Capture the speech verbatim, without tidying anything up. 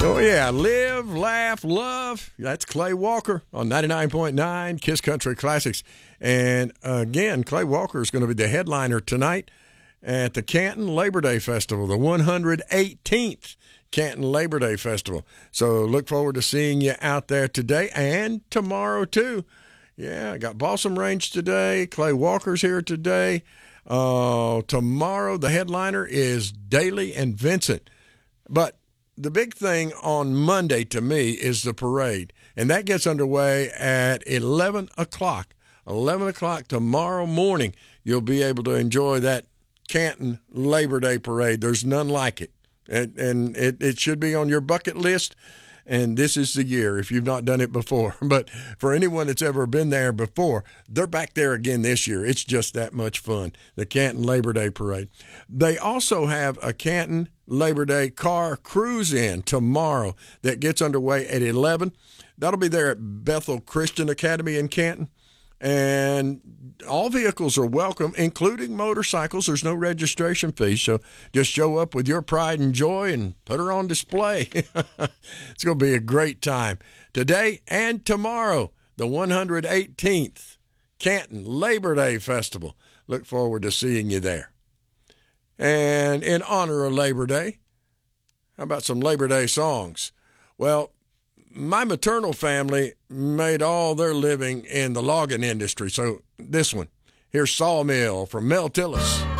Oh, yeah. Live, laugh, love. That's Clay Walker on ninety-nine point nine Kiss Country Classics. And again, Clay Walker is going to be the headliner tonight at the Canton Labor Day Festival, the one hundred eighteenth Canton Labor Day Festival. So look forward to seeing you out there today and tomorrow, too. Yeah, I got Balsam Range today. Clay Walker's here today. Uh, tomorrow, the headliner is Daly and Vincent. But the big thing on Monday to me is the parade, and that gets underway at eleven o'clock. eleven o'clock tomorrow morning, you'll be able to enjoy that Canton Labor Day parade. There's none like it, and, and it, it should be on your bucket list, and this is the year if you've not done it before. But for anyone that's ever been there before, they're back there again this year. It's just that much fun, the Canton Labor Day parade. They also have a Canton Labor Day car cruise in tomorrow that gets underway at eleven. That'll be there at Bethel Christian Academy in Canton. And all vehicles are welcome, including motorcycles. There's no registration fee, so just show up with your pride and joy and put her on display. It's going to be a great time today and tomorrow, the one hundred eighteenth Canton Labor Day Festival. Look forward to seeing you there. And in honor of Labor Day, how about some Labor Day songs? Well, my maternal family made all their living in the logging industry, so this one. Here's Sawmill from Mel Tillis.